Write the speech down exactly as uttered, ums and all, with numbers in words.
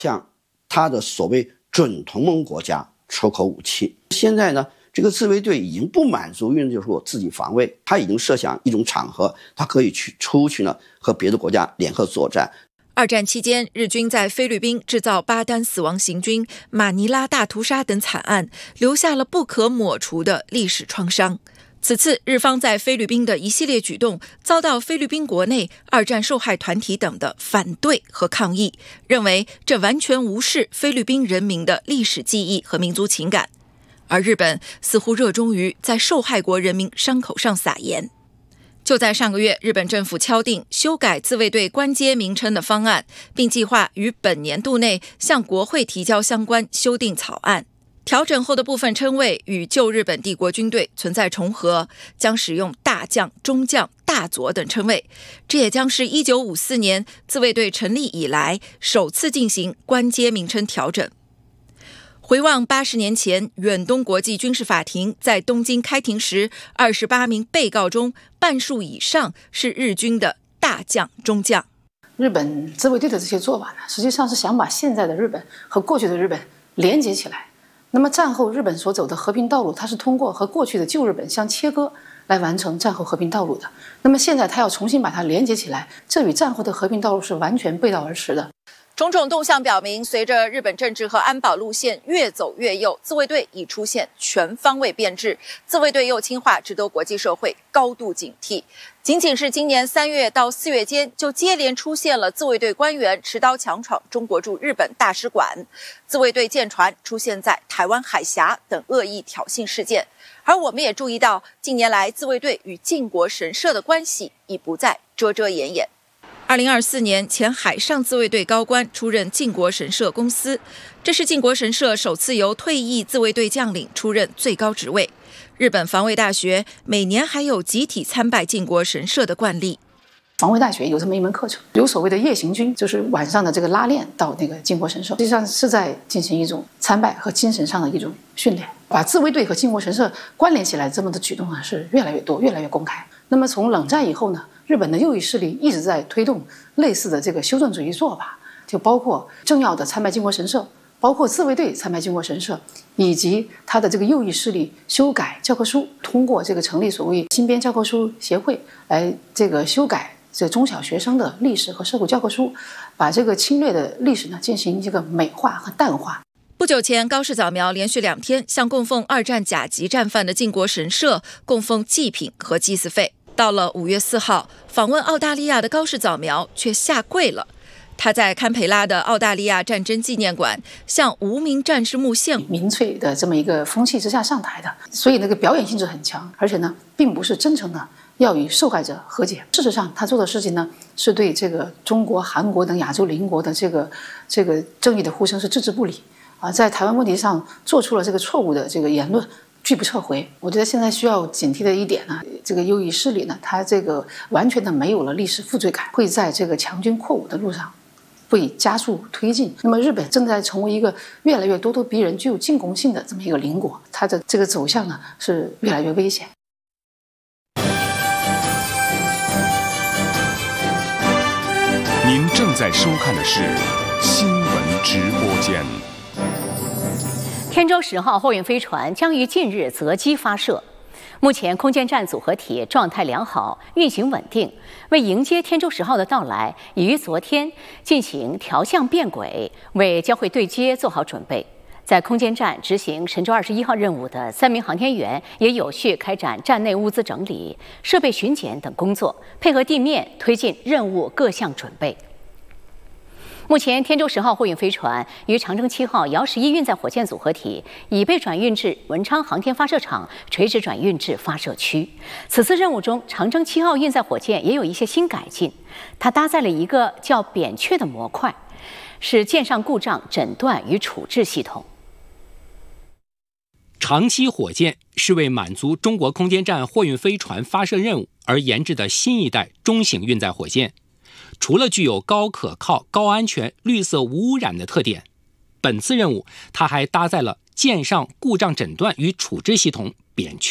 向他的所谓准同盟国家出口武器。现在呢，这个自卫队已经不满足于就是我自己防卫，他已经设想一种场合，他可以去出去呢和别的国家联合作战。 二战期间，日军在菲律宾制造巴丹死亡行军、马尼拉大屠杀等惨案，留下了不可抹除的历史创伤。此次日方在菲律宾的一系列举动，遭到菲律宾国内、二战受害团体等的反对和抗议，认为这完全无视菲律宾人民的历史记忆和民族情感。而日本似乎热衷于在受害国人民伤口上撒盐。就在上个月，日本政府敲定修改自卫队官阶名称的方案，并计划于本年度内向国会提交相关修订草案。调整后的部分称谓与旧日本帝国军队存在重合，将使用大将、中将、大佐等称谓。这也将是一九五四年自卫队成立以来首次进行官阶名称调整。回望八十年前，远东国际军事法庭在东京开庭时，二十八名被告中半数以上是日军的大将、中将。 日本自卫队的这些做法呢，实际上是想把现在的日本和过去的日本连接起来。那么战后日本所走的和平道路，它是通过和过去的旧日本相切割来完成战后和平道路的。那么现在它要重新把它连接起来，这与战后的和平道路是完全背道而驰的。 种种动向表明，随着日本政治和安保路线越走越右，自卫队已出现全方位变质，自卫队右倾化值得国际社会高度警惕。仅仅是今年三月到四月间，就接连出现了自卫队官员持刀强闯中国驻日本大使馆，自卫队舰船出现在台湾海峡等恶意挑衅事件。而我们也注意到，近年来自卫队与靖国神社的关系已不再遮遮掩掩。二零二四年，前海上自卫队高官出任靖国神社公司，这是靖国神社首次由退役自卫队将领出任最高职位。日本防卫大学每年还有集体参拜靖国神社的惯例。 防卫大学有这么一门课程，有所谓的夜行军，就是晚上的这个拉练到那个靖国神社，实际上是在进行一种参拜和精神上的一种训练。把自卫队和靖国神社关联起来，这么的举动啊是越来越多，越来越公开。那么从冷战以后呢，日本的右翼势力一直在推动类似的这个修正主义做法，就包括政要的参拜靖国神社，包括自卫队参拜靖国神社，以及他的这个右翼势力修改教科书，通过这个成立所谓新编教科书协会来这个修改这中小学生的历史和社会教科书，把这个侵略的历史呢进行一个美化和淡化。 不久前，高市早苗连续两天向供奉二战甲级战犯的靖国神社供奉祭品和祭祀费。到了五月四号，访问澳大利亚的高市早苗却下跪了。他在堪培拉的澳大利亚战争纪念馆向无名战士墓献民粹的这么一个风气之下上台的，所以那个表演性质很强，而且呢，并不是真诚的要与受害者和解。事实上，他做的事情呢，是对这个中国、韩国等亚洲邻国的这个这个正义的呼声是置之不理啊，在台湾问题上做出了这个错误的这个言论，拒不撤回。我觉得现在需要警惕的一点呢，这个右翼势力呢，它这个完全的没有了历史负罪感，会在这个强军扩武的路上会加速推进。那么日本正在成为一个越来越咄咄逼人、具有进攻性的这么一个邻国，它的这个走向呢是越来越危险。 您正在收看的是新闻直播间。 天舟十号货运飞船将于近日择机发射，目前空间站组合体状态良好，运行稳定。为迎接天舟十号的到来，已于昨天进行调向变轨，为交会对接做好准备。在空间站执行神舟二十一号任务的三名航天员也有序开展站内物资整理、设备巡检等工作，配合地面推进任务各项准备。目前，天舟十号货运飞船与长征七号遥十一运载火箭组合体已被转运至文昌航天发射场垂直转运至发射区。此次任务中，长征七号运载火箭也有一些新改进，它搭载了一个叫扁鹊的模块，是舰上故障诊断与处置系统。 长七火箭是为满足中国空间站货运飞船发射任务而研制的新一代中型运载火箭。除了具有高可靠、高安全、绿色无污染的特点，本次任务它还搭载了舰上故障诊断与处置系统扁鹊。